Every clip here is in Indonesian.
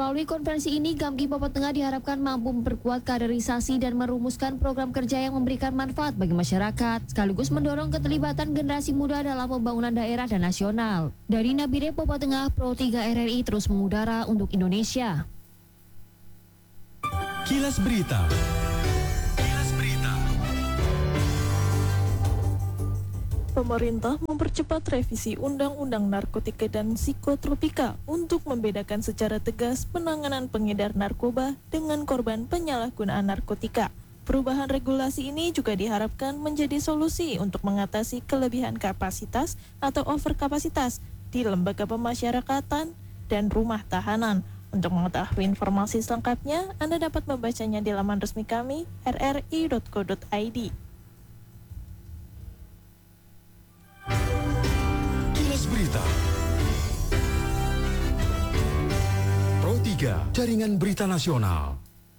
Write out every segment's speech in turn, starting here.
Melalui konferensi ini, Gamki Papua Tengah diharapkan mampu memperkuat kaderisasi dan merumuskan program kerja yang memberikan manfaat bagi masyarakat, sekaligus mendorong keterlibatan generasi muda dalam pembangunan daerah dan nasional. Dari Nabire, Papua Tengah, Pro 3 RRI terus mengudara untuk Indonesia. Kilas Berita. Pemerintah mempercepat revisi Undang-Undang Narkotika dan Psikotropika untuk membedakan secara tegas penanganan pengedar narkoba dengan korban penyalahgunaan narkotika. Perubahan regulasi ini juga diharapkan menjadi solusi untuk mengatasi kelebihan kapasitas atau overkapasitas di lembaga pemasyarakatan dan rumah tahanan. Untuk mengetahui informasi selengkapnya, Anda dapat membacanya di laman resmi kami rri.co.id. Berita. Pro 3, Jaringan Berita Nasional.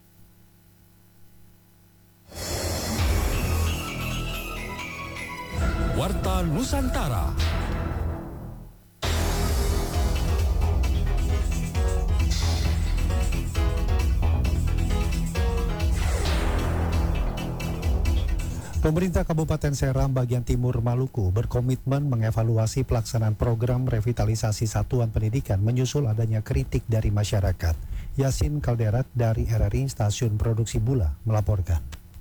Warta Nusantara. Pemerintah Kabupaten Seram bagian timur Maluku berkomitmen mengevaluasi pelaksanaan program revitalisasi satuan pendidikan menyusul adanya kritik dari masyarakat. Yasin Kalderat dari RRI Stasiun Produksi Bula melaporkan.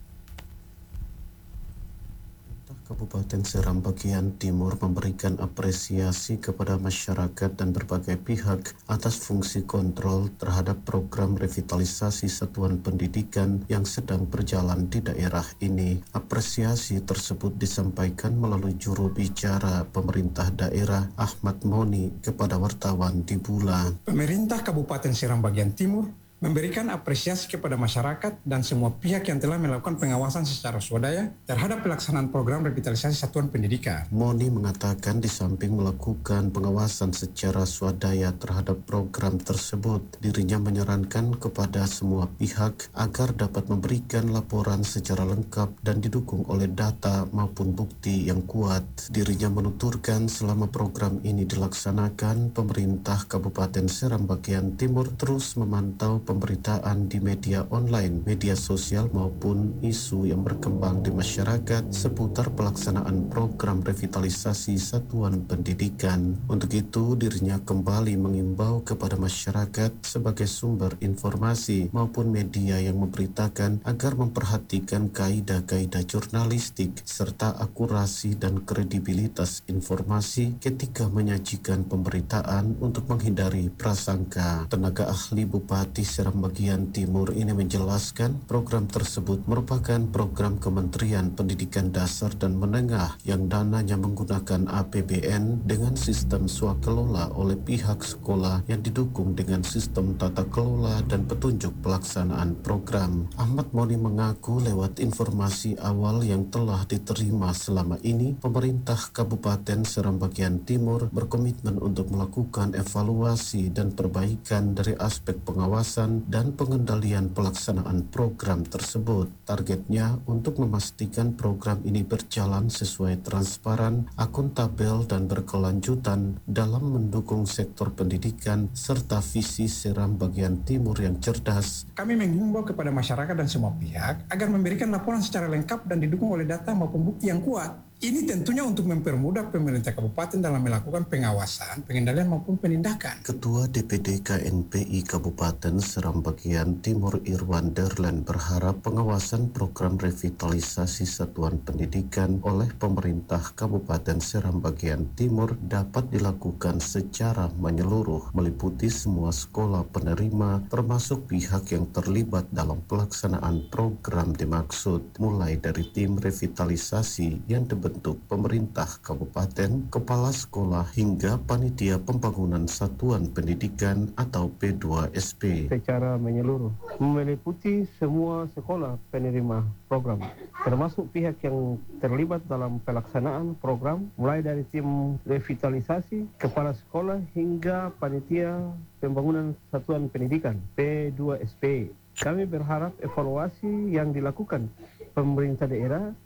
Kabupaten Seram bagian timur memberikan apresiasi kepada masyarakat dan berbagai pihak atas fungsi kontrol terhadap program revitalisasi satuan pendidikan yang sedang berjalan di daerah ini. Apresiasi tersebut disampaikan melalui juru bicara pemerintah daerah Ahmad Moni kepada wartawan di Bula. Pemerintah Kabupaten Seram bagian timur memberikan apresiasi kepada masyarakat dan semua pihak yang telah melakukan pengawasan secara swadaya terhadap pelaksanaan program revitalisasi satuan pendidikan. Moni mengatakan di samping melakukan pengawasan secara swadaya terhadap program tersebut, dirinya menyarankan kepada semua pihak agar dapat memberikan laporan secara lengkap dan didukung oleh data maupun bukti yang kuat. Dirinya menuturkan selama program ini dilaksanakan, pemerintah Kabupaten Seram bagian timur terus memantau pemberitaan di media online, media sosial maupun isu yang berkembang di masyarakat seputar pelaksanaan program revitalisasi satuan pendidikan. Untuk itu, dirinya kembali mengimbau kepada masyarakat sebagai sumber informasi maupun media yang memberitakan agar memperhatikan kaidah-kaidah jurnalistik serta akurasi dan kredibilitas informasi ketika menyajikan pemberitaan untuk menghindari prasangka. Tenaga ahli Bupati Seram bagian timur ini menjelaskan program tersebut merupakan program Kementerian Pendidikan Dasar dan Menengah yang dananya menggunakan APBN dengan sistem swakelola oleh pihak sekolah yang didukung dengan sistem tata kelola dan petunjuk pelaksanaan program. Ahmad Moni mengaku lewat informasi awal yang telah diterima selama ini, pemerintah Kabupaten Seram bagian timur berkomitmen untuk melakukan evaluasi dan perbaikan dari aspek pengawasan dan pengendalian pelaksanaan program tersebut. Targetnya untuk memastikan program ini berjalan sesuai transparan, akuntabel, dan berkelanjutan dalam mendukung sektor pendidikan serta visi Seram bagian timur yang cerdas. Kami menghimbau kepada masyarakat dan semua pihak agar memberikan laporan secara lengkap dan didukung oleh data maupun bukti yang kuat. Ini tentunya untuk mempermudah pemerintah kabupaten dalam melakukan pengawasan, pengendalian maupun penindakan. Ketua DPD KNPI Kabupaten Seram bagian timur Irwan Derlen berharap pengawasan program revitalisasi satuan pendidikan oleh pemerintah Kabupaten Seram bagian timur dapat dilakukan secara menyeluruh, meliputi semua sekolah penerima termasuk pihak yang terlibat dalam pelaksanaan program dimaksud, mulai dari tim revitalisasi yang bentuk pemerintah kabupaten, kepala sekolah hingga panitia pembangunan satuan pendidikan atau P2SP. Secara menyeluruh meliputi semua sekolah penerima program, termasuk pihak yang terlibat dalam pelaksanaan program, mulai dari tim revitalisasi, kepala sekolah hingga panitia pembangunan satuan pendidikan P2SP. Kami berharap evaluasi yang dilakukan pemerintah daerah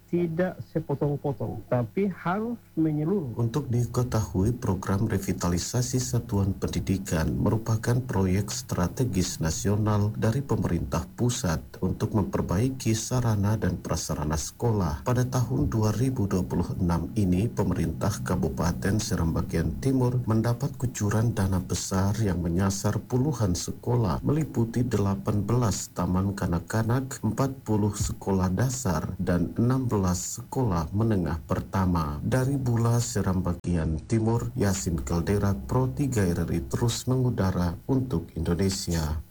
tidak sepotong-potong, tapi harus menyeluruh. Untuk diketahui, program revitalisasi satuan pendidikan merupakan proyek strategis nasional dari pemerintah pusat untuk memperbaiki sarana dan prasarana sekolah. Pada tahun 2026 ini, pemerintah Kabupaten Seram bagian Timur mendapat kucuran dana besar yang menyasar puluhan sekolah, meliputi 18 taman kanak-kanak, 40 sekolah dasar, dan 16 sekolah menengah pertama. Dari Bula Seram bagian Timur, Yasin Caldera, Pro 3 RRI terus mengudara untuk Indonesia.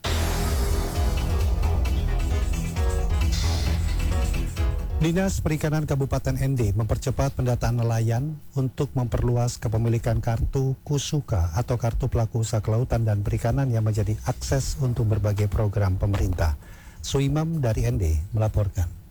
Dinas Perikanan Kabupaten ND mempercepat pendataan nelayan untuk memperluas kepemilikan kartu KUSUKA atau Kartu Pelaku Usaha Kelautan dan Perikanan yang menjadi akses untuk berbagai program pemerintah. Suimam dari ND melaporkan.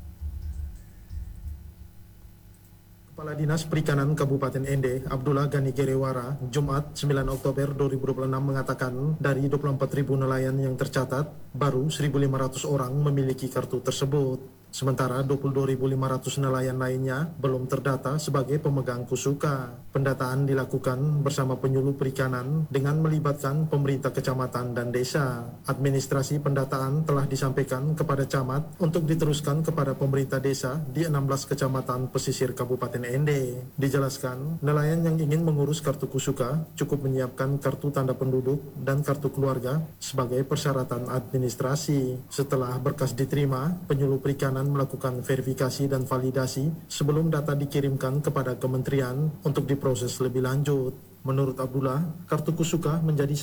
Kepala Dinas Perikanan Kabupaten ND, Abdullah Gani Gerewara, Jumat 9 Oktober 2026 mengatakan dari 24.000 nelayan yang tercatat, baru 1.500 orang memiliki kartu tersebut. Sementara 22.500 nelayan lainnya belum terdata sebagai pemegang KUSUKA. Pendataan dilakukan bersama penyuluh perikanan dengan melibatkan pemerintah kecamatan dan desa. Administrasi pendataan telah disampaikan kepada camat untuk diteruskan kepada pemerintah desa di 16 kecamatan pesisir Kabupaten ND. Dijelaskan, nelayan yang ingin mengurus kartu KUSUKA cukup menyiapkan kartu tanda penduduk dan kartu keluarga sebagai persyaratan administrasi. Setelah berkas diterima, penyuluh perikanan melakukan verifikasi dan validasi sebelum data dikirimkan kepada kementerian untuk diproses lebih lanjut. Menurut Abdullah, kartu KUSUKA menjadi